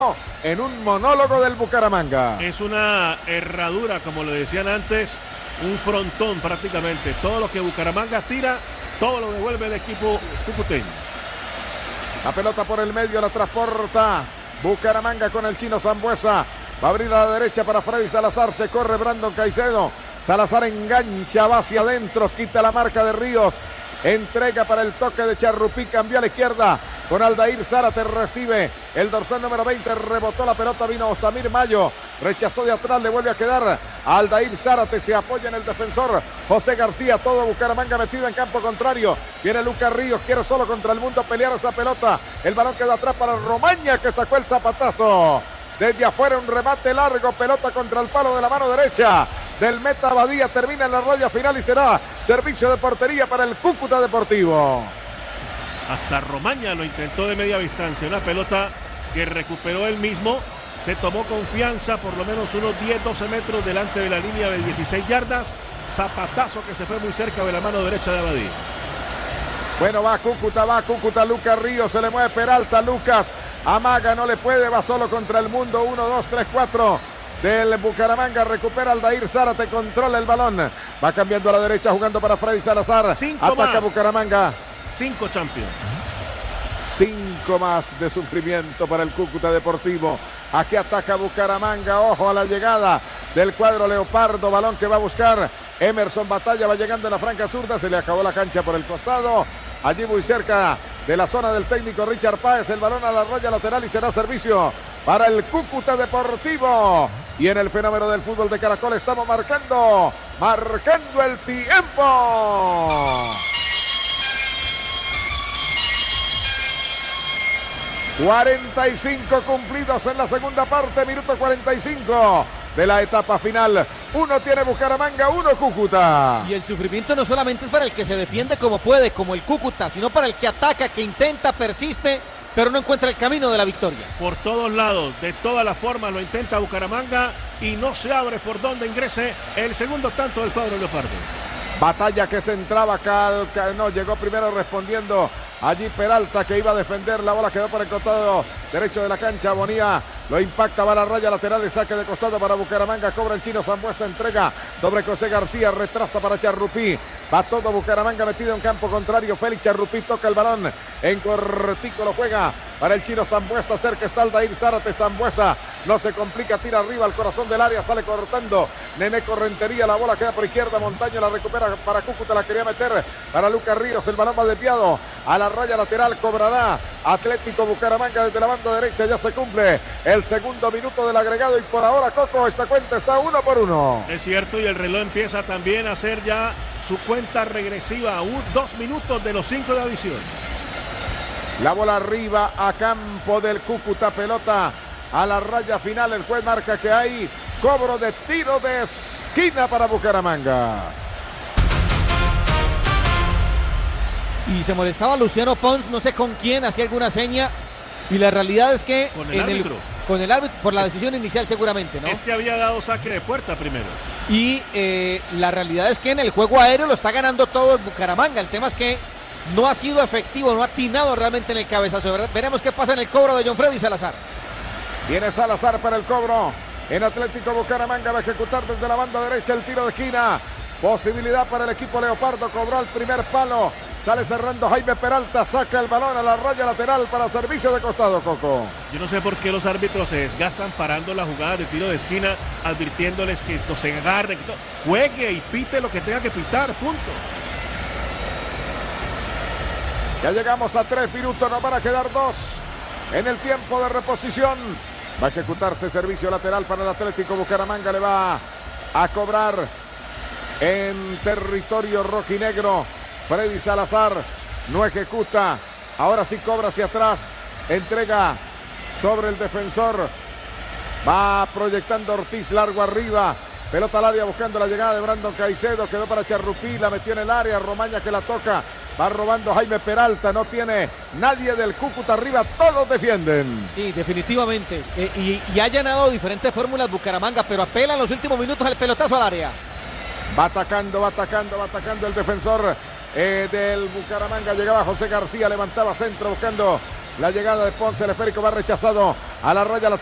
en un monólogo del Bucaramanga. Es una herradura, como le decían antes, un frontón prácticamente. Todo lo que Bucaramanga tira, todo lo devuelve el equipo cucuteño. La pelota por el medio la transporta Bucaramanga con el chino Sambueza. Va a abrir a la derecha para Freddy Salazar. Se corre Brandon Caicedo. Salazar engancha, va hacia adentro, quita la marca de Ríos. Entrega para el toque de Charrupí, cambió a la izquierda con Aldair Zárate, recibe el dorsal número 20, rebotó la pelota, vino Samir Mayo, rechazó de atrás, le vuelve a quedar a Aldair Zárate, se apoya en el defensor José García, todo Bucaramanga metido en campo contrario, viene Lucas Ríos, quiere solo contra el mundo pelear esa pelota, el balón quedó atrás para Romaña que sacó el zapatazo. Desde afuera un remate largo, pelota contra el palo de la mano derecha del meta Badía, termina en la raya final y será servicio de portería para el Cúcuta Deportivo. Hasta Romaña lo intentó de media distancia, una pelota que recuperó él mismo, se tomó confianza por lo menos unos 10-12 metros delante de la línea de 16 yardas, zapatazo que se fue muy cerca de la mano derecha de Abadía. Bueno, va Cúcuta, Lucas Ríos, se le mueve Peralta, Lucas, amaga, no le puede, va solo contra el mundo, 1, 2, 3, 4 del Bucaramanga, recupera Aldair Zárate, controla el balón, va cambiando a la derecha, jugando para Freddy Salazar, ataca Bucaramanga. 5 Champions. 5 más de sufrimiento para el Cúcuta Deportivo. Aquí ataca Bucaramanga, ojo a la llegada del cuadro leopardo, balón que va a buscar Emerson Batalla, va llegando en la franca zurda, se le acabó la cancha por el costado, allí muy cerca de la zona del técnico Richard Páez, el balón a la raya lateral y será servicio para el Cúcuta Deportivo. Y en el fenómeno del fútbol de Caracol estamos marcando el tiempo. ...45 cumplidos en la segunda parte... ...minuto 45 de la etapa final... ...1 tiene Bucaramanga, 1 Cúcuta... Y el sufrimiento no solamente es para el que se defiende como puede, como el Cúcuta... ...sino para el que ataca, que intenta, persiste... ...pero no encuentra el camino de la victoria. Por todos lados, de todas las formas lo intenta Bucaramanga... ...y no se abre por donde ingrese el segundo tanto del cuadro leopardo. Batalla que se entraba, no, llegó primero respondiendo allí Peralta que iba a defender, la bola quedó por el costado derecho de la cancha, Bonilla lo impacta, va a la raya lateral de saque de costado para Bucaramanga, cobra el chino Sambueza, entrega sobre José García, retrasa para Charrupí, va todo Bucaramanga metido en campo contrario, Félix Charrupí toca el balón, en cortico lo juega para el chino Sambueza, cerca está Aldair Zárate, Sambueza no se complica, tira arriba al corazón del área, sale cortando Nené Correntería, la bola queda por izquierda, Montaño la recupera para Cúcuta, la quería meter para Lucas Ríos, el balón va desviado a la raya lateral, cobrará Atlético Bucaramanga desde la banda derecha, ya se cumple el segundo minuto del agregado y por ahora Coco, esta cuenta está 1-1. Es cierto, y el reloj empieza también a hacer ya su cuenta regresiva, 2 minutos de los 5 de adición. La bola arriba a campo del Cúcuta, pelota a la raya final, el juez marca que hay cobro de tiro de esquina para Bucaramanga. Y se molestaba Luciano Pons, no sé con quién, hacía alguna seña, y la realidad es que con el árbitro, por la decisión inicial seguramente, ¿no? Es que había dado saque de puerta primero. Y la realidad es que en el juego aéreo lo está ganando todo el Bucaramanga, el tema es que no ha sido efectivo, no ha atinado realmente en el cabezazo. Veremos qué pasa en el cobro de John Freddy Salazar. Viene Salazar para el cobro, en Atlético Bucaramanga va a ejecutar desde la banda derecha el tiro de esquina, posibilidad para el equipo leopardo, cobró el primer palo, sale cerrando Jaime Peralta, saca el balón a la raya lateral para servicio de costado, Coco. Yo no sé por qué los árbitros se desgastan parando la jugada de tiro de esquina, advirtiéndoles que esto se agarre, que juegue y pite lo que tenga que pitar, punto. Ya llegamos a 3 minutos, nos van a quedar 2 en el tiempo de reposición. Va a ejecutarse servicio lateral para el Atlético Bucaramanga, le va a cobrar en territorio rojinegro. Freddy Salazar no ejecuta, ahora sí cobra hacia atrás, entrega sobre el defensor, va proyectando Ortiz largo arriba, pelota al área buscando la llegada de Brandon Caicedo, quedó para Charrupí, la metió en el área, Romaña que la toca, va robando Jaime Peralta, no tiene nadie del Cúcuta arriba, todos defienden. Sí, definitivamente, y ha llenado diferentes fórmulas Bucaramanga, pero apela en los últimos minutos al pelotazo al área. Va atacando el defensor del Bucaramanga, llegaba José García, levantaba centro buscando La llegada de Ponce, el esférico va rechazado a la raya lateral.